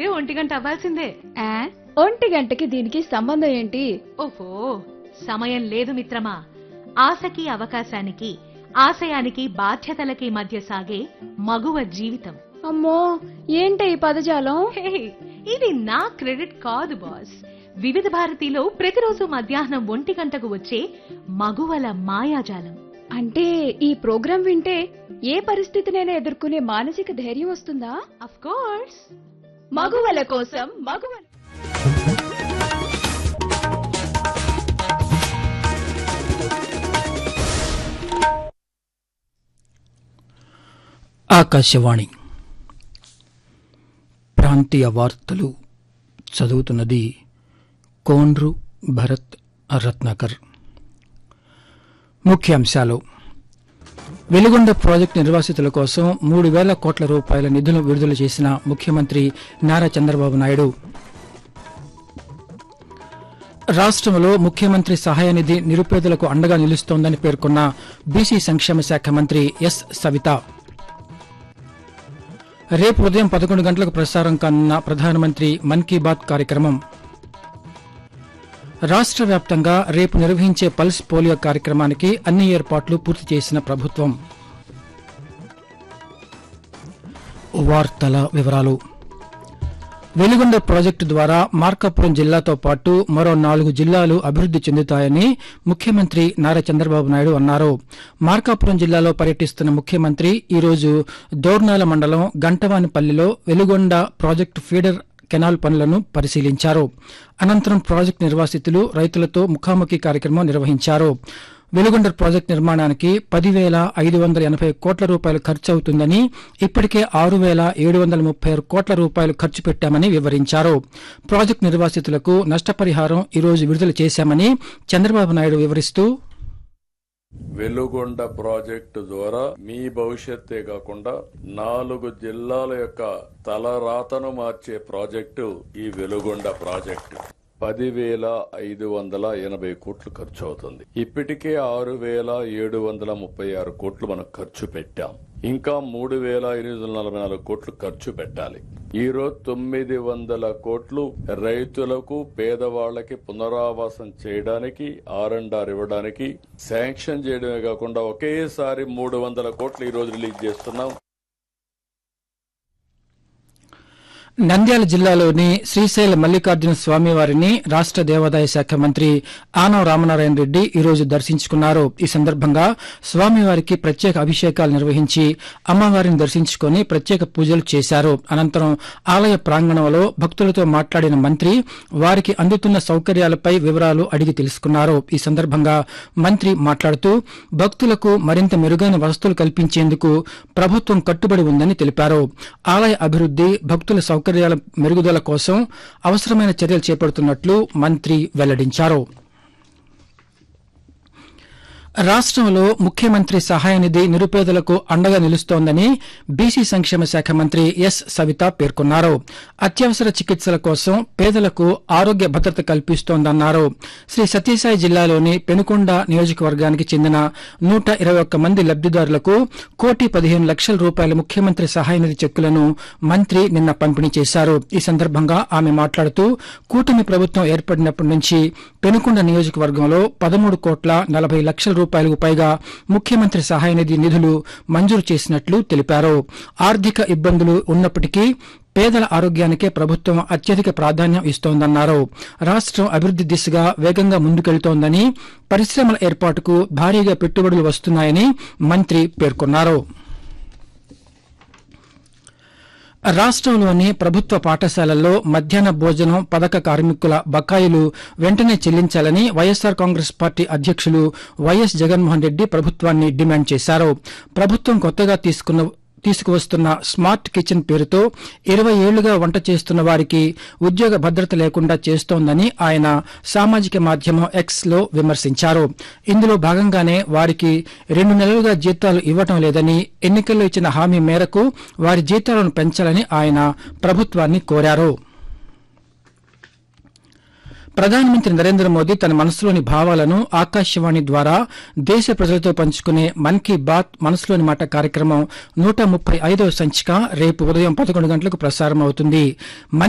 అయితే 1 గంట అవ్వాల్సిందే. ఆ, 1 గంటకి దీనికి సంబంధం ఏంటి? ఓహో, సమయం లేదు మిత్రమా. ఆశకి అవకాశానికి, ఆశయానికి బాధ్యతలకి మధ్య సాగే మగువ జీవితం. అమ్మో, ఏంటి ఈ పదజాలం? హే, ఇది నా క్రెడిట్ కాదు బాస్. వివిధ భారతిలో ప్రతిరోజు మధ్యాహ్నం 1 గంటకు వచ్చే మగువల మాయాజాలం. అంటే ఈ ప్రోగ్రాం వింటే ఏ పరిస్థితినైనా ఎదుర్కొనే మానసిక ధైర్యం వస్తుందా? అఫ్ కోర్స్, మగువల కోసం మగువల. ఆకాశవాణి ప్రాంతీయ వార్తలు చదువుతున్నది కోండ్రు భరత్ రత్నాకర్. ముఖ్యాంశాలు: వెలుగొండ ప్రాజెక్టు నిర్వాసితుల కోసం 3,000 కోట్ల రూపాయల నిధులు విడుదల చేసిన ముఖ్యమంత్రి నారా చంద్రబాబు నాయుడు. రాష్ట్రంలో ముఖ్యమంత్రి సహాయ నిధి నిరుపేదలకు అండగా నిలుస్తోందని పేర్కొన్న బీసీ సంక్షేమ శాఖ మంత్రి ఎస్ సవిత. రేపు ఉదయం 11 గంటలకు ప్రసారం కానున్న ప్రధానమంత్రి మన్ కీ బాత్ కార్యక్రమం. రాష్ట్ర వ్యాప్తంగా రేపు నిర్వహించే పల్స్ పోలియో కార్యక్రమానికి అన్ని ఏర్పాట్లు పూర్తి చేసిన ప్రభుత్వం. వార్తల వివరాలు: వెలుగొండ ప్రాజెక్టు ద్వారా మార్కాపురం జిల్లాతో పాటు మరో 4 జిల్లాలు అభివృద్ది చెందుతాయని ముఖ్యమంత్రి నారా చంద్రబాబు నాయుడు అన్నారు. మార్కాపురం జిల్లాలో పర్యటిస్తున్న ముఖ్యమంత్రి ఈరోజు దోర్నాల మండలం గంటవానిపల్లిలో వెలుగొండ ప్రాజెక్టు ఫీడర్ కెనాల్ పనులను పరిశీలించారు. అనంతరం ప్రాజెక్టు నిర్వాసితులు, రైతులతో ముఖాముఖి కార్యక్రమం నిర్వహించారు. వెలుగొండ ప్రాజెక్టు నిర్మాణానికి 10,580 కోట్ల రూపాయలు ఖర్చవుతుందని, ఇప్పటికే 6,736 కోట్ల రూపాయలు ఖర్చు పెట్టామని వివరించారు. ప్రాజెక్టు నిర్వాసితులకు నష్టపరిహారం ఈరోజు విడుదల చేశామని చంద్రబాబు నాయుడు వివరిస్తూ, వెలుగొండ ప్రాజెక్టు ద్వారా మీ భవిష్యత్తే కాకుండా 4 జిల్లాల యొక్క తలరాతను మార్చే ప్రాజెక్టు ఈ వెలుగొండ ప్రాజెక్టు. 10,580 కోట్లు ఖర్చు అవుతుంది. ఇప్పటికే 6,736 కోట్లు మనం ఖర్చు పెట్టాం. ఇంకా 3,844 కోట్లు ఖర్చు పెట్టాలి. ఈరోజు 900 కోట్లు రైతులకు, పేదవాళ్లకి పునరావాసం చేయడానికి, R&R ఇవ్వడానికి శాంక్షన్ చేయడమే కాకుండా ఒకేసారి 300 కోట్లు ఈ రోజు రిలీజ్ చేస్తున్నాం. నంద్యాల జిల్లాలోని శ్రీశైల మల్లికార్జున స్వామివారిని రాష్ట దేవాదాయ శాఖ మంత్రి ఆనం రామనారాయణ రెడ్డి ఈరోజు దర్శించుకున్నారు. ఈ సందర్భంగా స్వామివారికి ప్రత్యేక అభిషేకాలు నిర్వహించి అమ్మవారిని దర్శించుకుని ప్రత్యేక పూజలు చేశారు. అనంతరం ఆలయ ప్రాంగణంలో భక్తులతో మాట్లాడిన మంత్రి వారికి అందుతున్న సౌకర్యాలపై వివరాలు అడిగి తెలుసుకున్నారు. ఈ సందర్భంగా మంత్రి మాట్లాడుతూ భక్తులకు మరింత మెరుగైన వసతులు కల్పించేందుకు ప్రభుత్వం కట్టుబడి ఉందని తెలిపారు. ఆలయ అభివృద్ది, భక్తుల సౌకర్యాల మెరుగుదల కోసం అవసరమైన చర్యలు చేపడుతున్నట్లు మంత్రి వెల్లడించారు. రాష్ట్రంలో ముఖ్యమంత్రి సహాయ నిధి నిరుపేదలకు అండగా నిలుస్తోందని బీసీ సంక్షేమ శాఖ మంత్రి ఎస్ సవిత పేర్కొన్నారు. అత్యవసర చికిత్సల కోసం పేదలకు ఆరోగ్య భద్రత కల్పిస్తోందన్నారు. శ్రీ సత్యసాయి జిల్లాలోని పెనుకొండ నియోజకవర్గానికి చెందిన 121 మంది లబ్దిదారులకు 1,15,00,000 రూపాయల ముఖ్యమంత్రి సహాయ నిధి చెక్కులను మంత్రి నిన్న పంపిణీ చేశారు. ఈ సందర్భంగా ఆమె మాట్లాడుతూ కూటమి ప్రభుత్వం ఏర్పడినప్పటి నుంచి పెనుకొండ నియోజకవర్గంలో 13,40,00,000 రూపాయలకు పైగా ముఖ్యమంత్రి సహాయ నిధి నిధులు మంజూరు చేసినట్లు తెలిపారు. ఆర్థిక ఇబ్బందులు ఉన్నప్పటికీ పేదల ఆరోగ్యానికే ప్రభుత్వం అత్యధిక ప్రాధాన్యం ఇస్తోందన్నారు. రాష్ట్రం అభివృద్ది దిశగా వేగంగా ముందుకెళ్తోందని, పరిశ్రమల ఏర్పాటుకు భారీగా పెట్టుబడులు వస్తున్నాయని మంత్రి పేర్కొన్నారు. రాష్ట్రంలోని ప్రభుత్వ పాఠశాలల్లో మధ్యాహ్న భోజనం పథక కార్మికుల బకాయిలు వెంటనే చెల్లించాలని వైఎస్సార్ కాంగ్రెస్ పార్టీ అధ్యక్షులు వైఎస్ జగన్మోహన్ రెడ్డి ప్రభుత్వాన్ని డిమాండ్ చేశారు. ప్రభుత్వం కొత్తగా తీసుకువస్తున్న స్మార్ట్ కిచెన్ పేరుతో 20 ఏళ్లుగా వంట చేస్తున్న వారికి ఉద్యోగ భద్రత లేకుండా చేస్తోందని ఆయన సామాజిక మాధ్యమం ఎక్స్ లో విమర్శించారు. ఇందులో భాగంగానే వారికి 2 నెలలుగా జీతాలు ఇవ్వడం లేదని, ఎన్నికల్లో ఇచ్చిన హామీ మేరకు వారి జీతాలను పెంచాలని ఆయన ప్రభుత్వాన్ని కోరారు. ప్రధానమంత్రి నరేంద్ర మోదీ తన మనసులోని భావాలను ఆకాశవాణి ద్వారా దేశ ప్రజలతో పంచుకునే మన్ కీ బాత్ మనసులోని మాట కార్యక్రమం 135వ సంచిక రేపు ఉదయం 11 గంటలకు ప్రసారమవుతుంది.